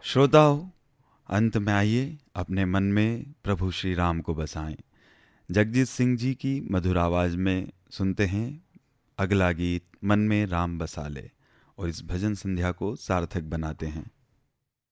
श्रोताओं, अंत में आइए अपने मन में प्रभु श्री राम को बसाएं। जगजीत सिंह जी की मधुर आवाज में सुनते हैं अगला गीत मन में राम बसा ले, और इस भजन संध्या को सार्थक बनाते हैं।